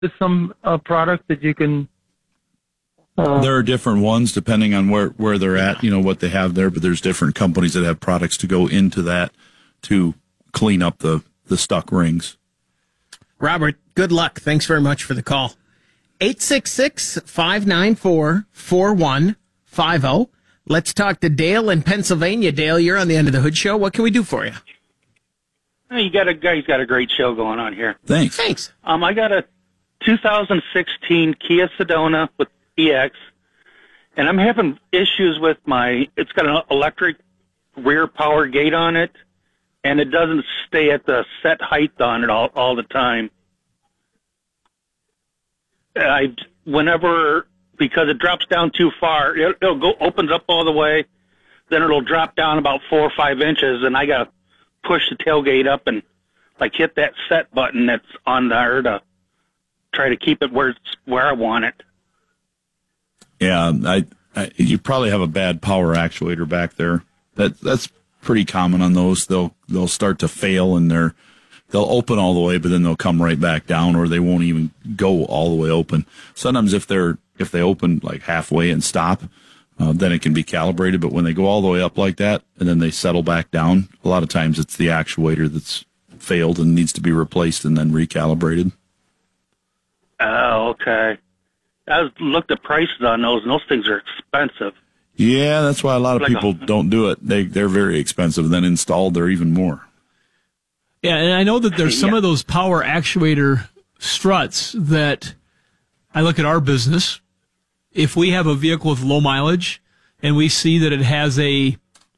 some product that you can? There are different ones depending on where they're at, what they have there, but there's different companies that have products to go into that to clean up the stuck rings. Robert, good luck. Thanks very much for the call. 866-594-4150. Let's talk to Dale in Pennsylvania. Dale, you're on the Under the Hood Show. What can we do for you? Hey, you got a great show going on here. Thanks. I got a 2016 Kia Sedona with EX, and I'm having issues with it's got an electric rear power gate on it, and it doesn't stay at the set height on it all the time. Because it drops down too far, it'll opens up all the way, then it'll drop down about 4 or 5 inches, and I got to push the tailgate up and hit that set button that's on there to try to keep it where I want it. Yeah, you probably have a bad power actuator back there. That's pretty common on those. They'll start to fail and they'll open all the way, but then they'll come right back down, or they won't even go all the way open. Sometimes if they open like halfway and stop, then it can be calibrated. But when they go all the way up like that and then they settle back down, a lot of times it's the actuator that's failed and needs to be replaced and then recalibrated. Oh, okay. I looked at prices on those, and those things are expensive. Yeah, that's why a lot of people don't do it. They're very expensive. Then installed, they're even more. Yeah, and I know that there's some of those power actuator struts that I look at our business. If we have a vehicle with low mileage and we see that it has a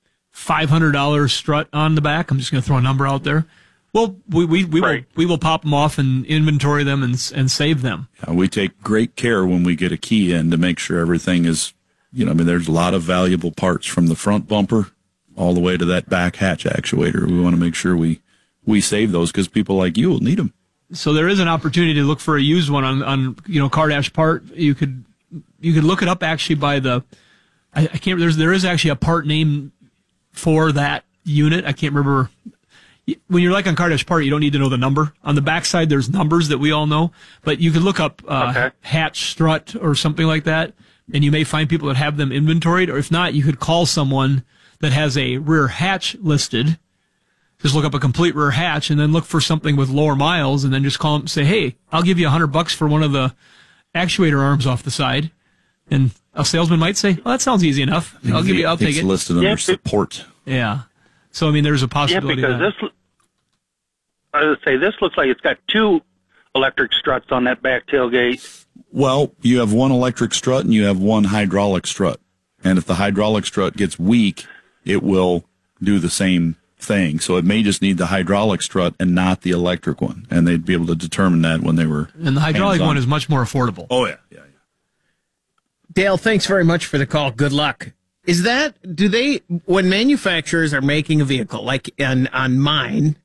$500 strut on the back, I'm just going to throw a number out there. Well, we will pop them off and inventory them and save them. Yeah, we take great care when we get a key in to make sure everything is, there's a lot of valuable parts from the front bumper all the way to that back hatch actuator. We want to make sure we save those because people like you will need them. So there is an opportunity to look for a used one on Car Dash Part. You could look it up actually by I can't. There is actually a part name for that unit. I can't remember. When you're like on Car Dash Part, you don't need to know the number. On the backside, there's numbers that we all know, but you could look up hatch strut or something like that, and you may find people that have them inventoried. Or if not, you could call someone that has a rear hatch listed. Just look up a complete rear hatch and then look for something with lower miles, and then just call them and say, "Hey, I'll give you $100 for one of the actuator arms off the side." And a salesman might say, "Well, that sounds easy enough. I'll take it." It's listed under support. Yeah. So, there's a possibility. Yeah, because this looks like it's got 2 electric struts on that back tailgate. Well, you have one electric strut and you have one hydraulic strut. And if the hydraulic strut gets weak, it will do the same thing. So it may just need the hydraulic strut and not the electric one. And they'd be able to determine that when they were And the hydraulic one is much more affordable. Oh, yeah. Dale, thanks very much for the call. Good luck. When manufacturers are making a vehicle, like on mine,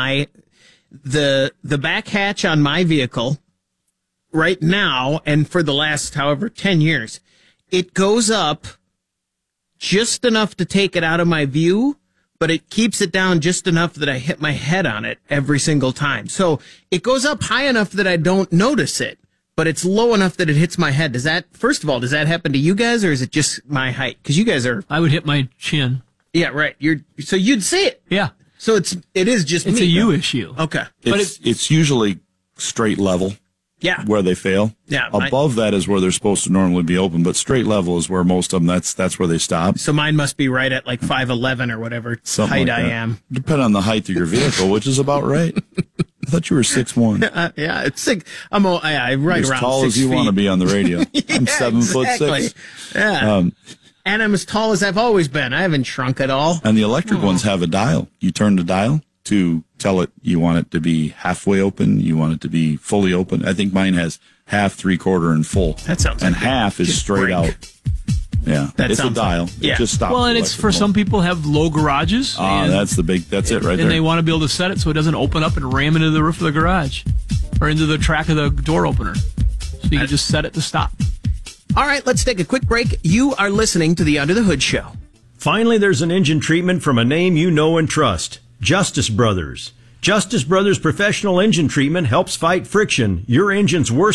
the back hatch on my vehicle right now, and for the last, 10 years, it goes up just enough to take it out of my view, but it keeps it down just enough that I hit my head on it every single time. So it goes up high enough that I don't notice it, but it's low enough that it hits my head. Does that happen to you guys, or is it just my height? Because you guys are... I would hit my chin. Yeah, right. So you'd see it. Yeah. So it is just it's me, a you issue. Okay. It's usually straight level. Yeah. Where they fail. Yeah. Above that is where they're supposed to normally be open, but straight level is where most of them, that's where they stop. So mine must be right at like 5'11" or whatever height I am. Depending on the height of your vehicle, which is about right. I thought you were 6'1". Yeah, it's 6. I'm right around 6 feet. As tall as you want to be on the radio. I'm 7'6". Yeah. And I'm as tall as I've always been. I haven't shrunk at all. And the electric ones have a dial. You turn the dial to tell it you want it to be halfway open, you want it to be fully open. I think mine has half, 3/4, and full. That sounds and like half is straight out. Yeah, it's a dial. Yeah. It just stops. Well, and it's for some people have low garages. That's it right there. And they want to be able to set it so it doesn't open up and ram into the roof of the garage or into the track of the door opener. So you can just set it to stop. All right, let's take a quick break. You are listening to the Under the Hood Show. Finally, there's an engine treatment from a name you know and trust, Justice Brothers. Justice Brothers Professional Engine Treatment helps fight friction. Your engine's worst